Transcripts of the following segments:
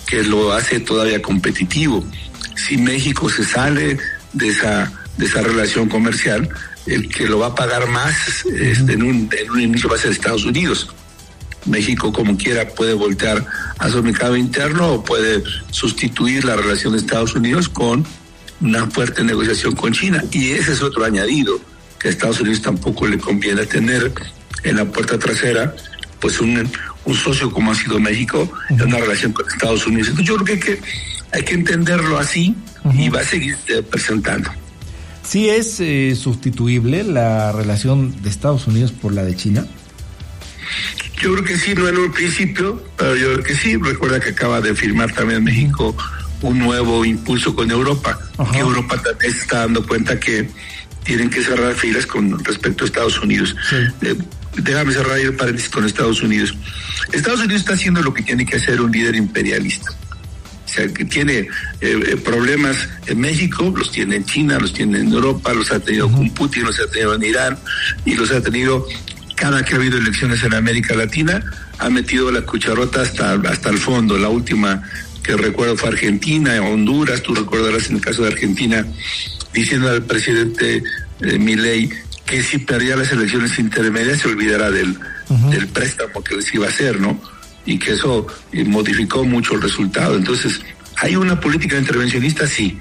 que lo hace todavía competitivo. Si México se sale de esa relación comercial, el que lo va a pagar más en un inicio va a ser Estados Unidos. México, como quiera, puede voltear a su mercado interno o puede sustituir la relación de Estados Unidos con una fuerte negociación con China. Y ese es otro añadido, que a Estados Unidos tampoco le conviene tener en la puerta trasera pues un socio como ha sido México en una relación con Estados Unidos. Entonces yo creo que hay que entenderlo así y va a seguir presentando. ¿Sí es sustituible la relación de Estados Unidos por la de China? Yo creo que sí, no en un principio, pero yo creo que sí. Recuerda que acaba de firmar también México un nuevo impulso con Europa. Que Europa también se está dando cuenta que tienen que cerrar filas con respecto a Estados Unidos. Sí. Déjame cerrar el paréntesis con Estados Unidos. Estados Unidos está haciendo lo que tiene que hacer un líder imperialista. O sea, que tiene problemas en México, los tiene en China, los tiene en Europa, los ha tenido con Putin, los ha tenido en Irán y los ha tenido cada que ha habido elecciones en América Latina. Ha metido la cucharota hasta el fondo. La última que recuerdo fue Argentina, Honduras. Tú recordarás en el caso de Argentina diciendo al presidente Milei que si perdía las elecciones intermedias se olvidará del préstamo que les iba a hacer, ¿no? Y que eso modificó mucho el resultado. Entonces, ¿hay una política intervencionista? Sí.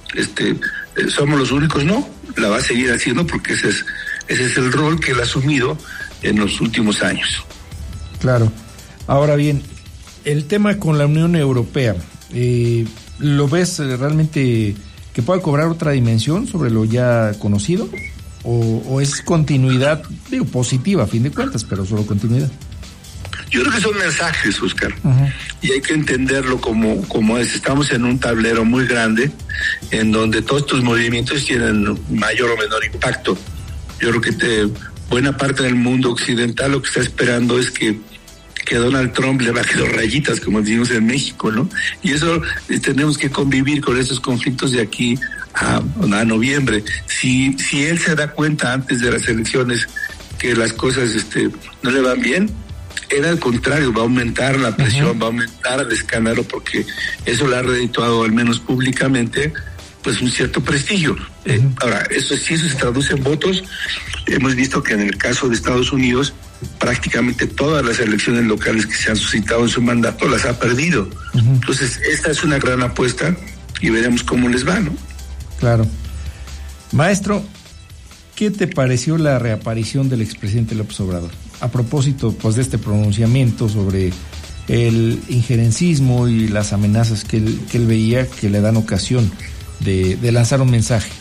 ¿Somos los únicos? No. La va a seguir haciendo porque ese es el rol que él ha asumido en los últimos años. Claro. Ahora bien, el tema con la Unión Europea, ¿lo ves realmente que pueda cobrar otra dimensión sobre lo ya conocido? ¿O es continuidad, digo, positiva a fin de cuentas, pero solo continuidad? Yo creo que son mensajes, Oscar, y hay que entenderlo como es. Estamos en un tablero muy grande en donde todos estos movimientos tienen mayor o menor impacto. Yo creo que buena parte del mundo occidental lo que está esperando es que Donald Trump le baje 2 rayitas, como decimos en México, ¿no? Y eso tenemos que convivir con esos conflictos de aquí a noviembre. Si él se da cuenta antes de las elecciones que las cosas no le van bien, él al contrario va a aumentar la presión, va a aumentar el escándalo, porque eso le ha redituado, al menos públicamente, pues un cierto prestigio. Ahora, si eso se traduce en votos, hemos visto que en el caso de Estados Unidos prácticamente todas las elecciones locales que se han suscitado en su mandato las ha perdido. Entonces, esta es una gran apuesta y veremos cómo les va, ¿no? Claro. Maestro, ¿qué te pareció la reaparición del expresidente López Obrador? A propósito, pues, de este pronunciamiento sobre el injerencismo y las amenazas que él veía que le dan ocasión de lanzar un mensaje.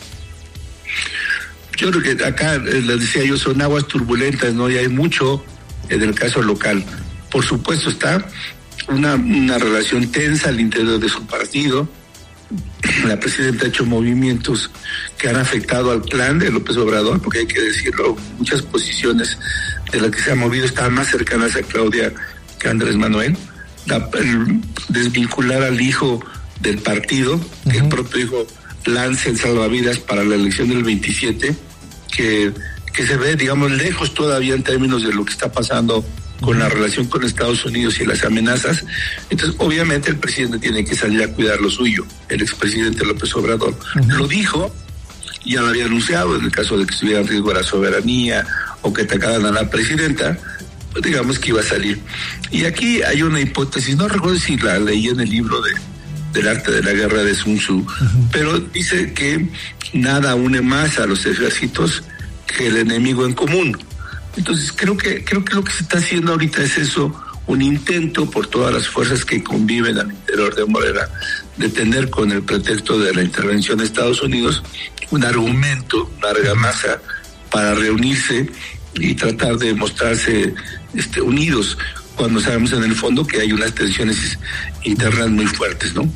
Yo creo que acá, les decía yo, son aguas turbulentas, ¿no? Y hay mucho en el caso local. Por supuesto está una relación tensa al interior de su partido. La presidenta ha hecho movimientos que han afectado al plan de López Obrador, porque hay que decirlo, muchas posiciones de las que se han movido están más cercanas a Claudia que a Andrés Manuel. El desvincular al hijo del partido, que el propio hijo lance el salvavidas para la elección del 27, que se ve, digamos, lejos todavía en términos de lo que está pasando con la relación con Estados Unidos y las amenazas. Entonces, obviamente, el presidente tiene que salir a cuidar lo suyo. El expresidente López Obrador lo dijo, ya lo había anunciado, en el caso de que estuviera en riesgo la soberanía o que atacaran a la presidenta, pues digamos que iba a salir. Y aquí hay una hipótesis, no recuerdo si la leí en el libro del arte de la guerra de Sun Tzu, pero dice que nada une más a los ejércitos que el enemigo en común. Entonces creo que lo que se está haciendo ahorita es eso, un intento por todas las fuerzas que conviven al interior de Morena de tener, con el pretexto de la intervención de Estados Unidos, un argumento, una argamasa para reunirse y tratar de mostrarse unidos, cuando sabemos en el fondo que hay unas tensiones internas muy fuertes, ¿no?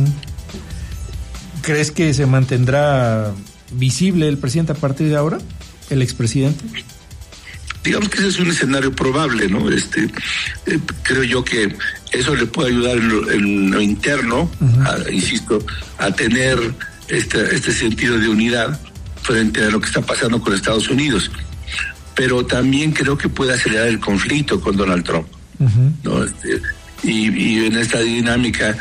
¿Crees que se mantendrá visible el presidente a partir de ahora, el expresidente? Digamos que ese es un escenario probable, ¿no? Creo yo que eso le puede ayudar en lo interno, insisto, a tener este sentido de unidad frente a lo que está pasando con Estados Unidos. Pero también creo que puede acelerar el conflicto con Donald Trump, ¿no? Y en esta dinámica